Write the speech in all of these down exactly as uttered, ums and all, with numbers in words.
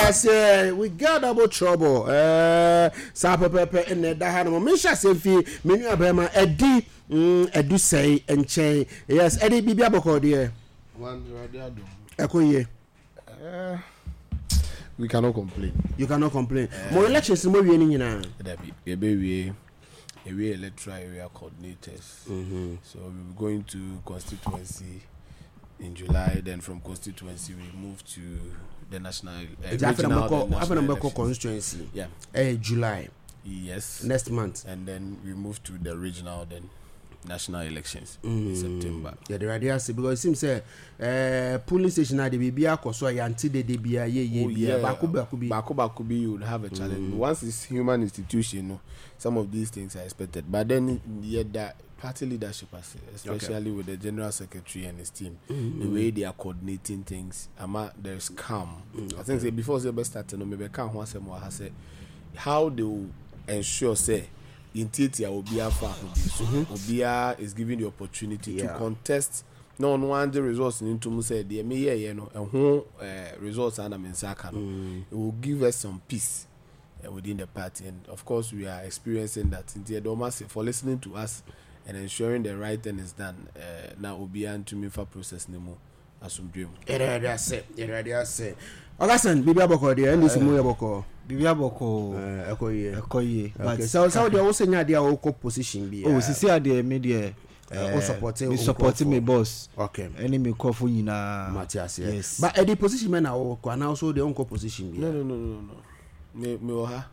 say we got double trouble. Uh, sa pepe in the dahano. Misha Sefi, menu abema Eddie, Edu say and chain. Yes, Eddie Bibi Aboko dear. One radio. Ekoye. Uh, we cannot complain. You cannot complain. Uh, More elections, more winning now. That be a baby. We electoral area coordinators. Mm-hmm. So we were going to constituency in July. Then from constituency we moved to the national. Uh, regional, the national constituency. Yeah. Uh, July. Yes. Next month. And then we moved to the regional. Then national elections mm. in September. Yeah, the idea is because it seems say uh, polling station at the B B A so yanti the D B A ye ye yeah. baku baku bi baku baku bi you would have a challenge. Mm. Once it's human institution, no, some of these things are expected. But then yeah, that party leadership, especially okay. with the general secretary and his team, mm-hmm. the way they are coordinating things, ama there's calm. Mm, I think say before they best start, no maybe calm once more has say how they will ensure say in Titia Obia Fahu Obia is given the opportunity yeah. to contest no one the results into Musa the me you know and who results and in Saka it will give us some peace uh, within the party, and of course we are experiencing that in the Domas for listening to us and ensuring the right thing is done. Uh, now Obia and to me for process nemo as some dream. Yeah, say yeah, say Olasan Bibi Aboko there and this Mu Aboko Bibi Aboko eh Ekoye Ekoye but so so they also nya there o position bi oh sisi ade media uh support me support me boss okay any me call for nyina Matthias yes but at the position man na o na also the unco position bi no no no no no me me o ha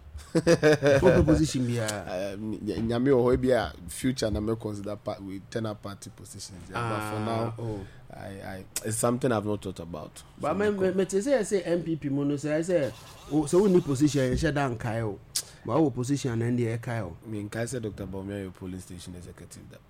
what position bi ah nyame o ho bia future na me consider part we tenor party positions yeah, ah, but for now oh I, I, it's something I've not thought about. But me, me, me say say M P P mono say I say oh so we need position share down Kyle. But our position and the Kyle. Me in Kai said Doctor Baumia your police station executive that.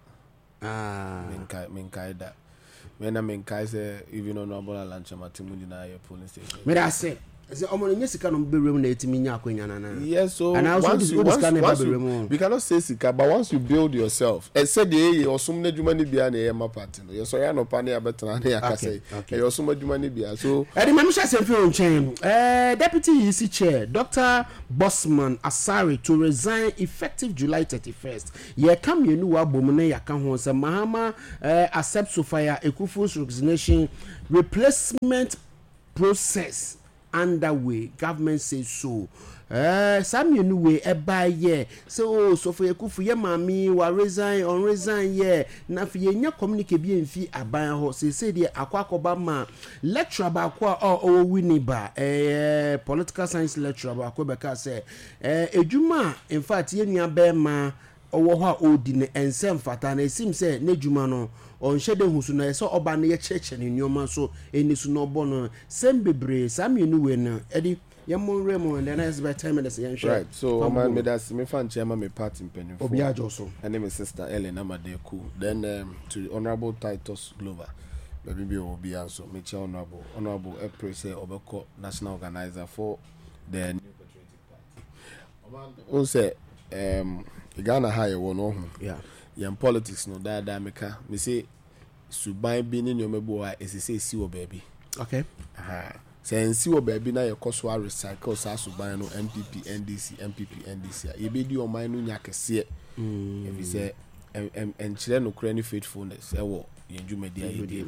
Ah. Me in Kai me in Kai that. When I mean Kai say even on Abola Lancha Matimundi na your police station. Me that say say omo nye sika no be room na etimi nya akwanya na na. Yes, so and also once this you, once, once you, we cannot say sika, but once you build yourself, and said the osum na dwuma ni bia na e ma party no. Yes, so ya no pa na ya betra na ya ka say. E osum dwuma ni bia. So e di mamisha se fi on chain. Eh deputy E C chair Doctor Bosman Asari to resign effective July thirty-first. Ye kam yenu wa bom na ya ka ho se Mahama eh, accept Sofia Ekufu's resignation replacement process underway. Government says so. Eh, some you know way e buy ye. So so for Ekufu ye mami wa resign on resign ye. Na fi ye nya communicate bi enfi aban ho. Se se de akwa akoba ma lecturer ba akwa o o wini ba. Eh political science lecturer ba akwa be ka say eh edwuma in fact ye nua be ma owo ho a odi ne ensem fata na esim say na edwuma no on shede husu na so oba na ye cheche ne nyoma so eni su no bo no sem bebre sam yenu we no edi yemo remo and then is by time and say right so man me that me fan chairman me party penny for Obiajo so and name is sister Ellen Amadeku then um, to honorable Titus Glover baby be obi so me chair honorable honorable April say obeko national organizer for the new patriotic party on say um Ghana high one no yeah yam politics no da da meka me say suban bi ni nyomebo a esese si wo baby okay aha say nsi wo baby na ye koso a recycle sa suban no M P P N D C M P P N D C ye be di o man no nya kese mm if say en en chire no kra ni faithfulness e wo ye dwumadi aye di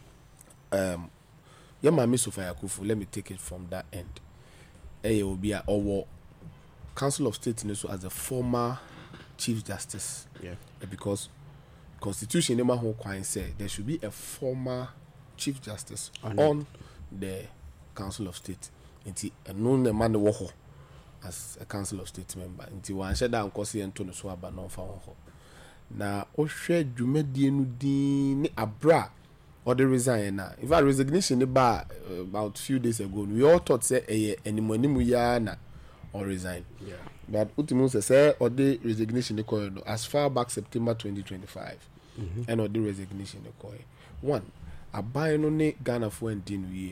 yeah um ye mama Sofia Akufu let me take it from that end e obi a owo Council of State in so as a former Chief Justice, yeah, because Constitution never hold quite say there should be a former Chief Justice on, on the Council of State. Until a known the man wo as a Council of State member. Until one share down Kosi and Tony Swaba non fa ho. Na o hwe dwumadi enu din ni abra or the resign na. In fact resignation ba uh, about few days ago. We all thought say eh animu ya na or resign. Yeah. But ultimately say or the resignation as far back September twenty twenty-five mm-hmm. and or the resignation one abai no ne Ghana for ndinu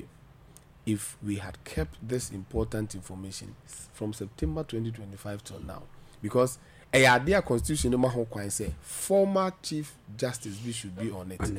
if we had kept this important information from September twenty twenty-five till now, because a idea constitution no ma ho kwan say former Chief Justice should be on it.